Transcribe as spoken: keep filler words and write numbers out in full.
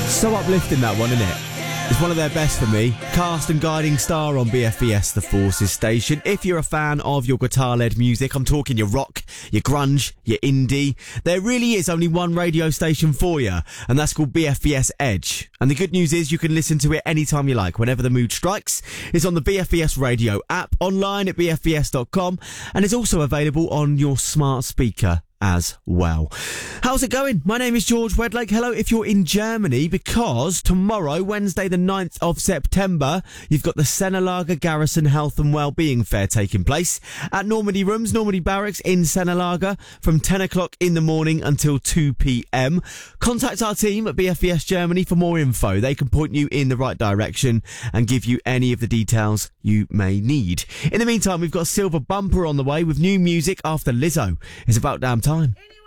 So uplifting, that one, isn't it? It's one of their best for me. Cast and Guiding Star on B F B S The Forces station. If you're a fan of your guitar-led music, I'm talking your rock, your grunge, your indie, there really is only one radio station for you, and that's called B F B S Edge. And the good news is you can listen to it anytime you like, whenever the mood strikes. It's on the B F B S radio app, online at b f b s dot com, and it's also available on your smart speaker as well. How's it going? My name is George Wedlake. Hello if you're in Germany, because tomorrow, Wednesday the ninth of September, you've got the Sennelager Garrison Health and Wellbeing Fair taking place at Normandy Rooms, Normandy Barracks in Sennelager from ten o'clock in the morning until two p.m. Contact our team at B F B S Germany for more info. They can point you in the right direction and give you any of the details you may need. In the meantime, we've got a silver bumper on the way with new music after Lizzo. It's about damn time. Anyway.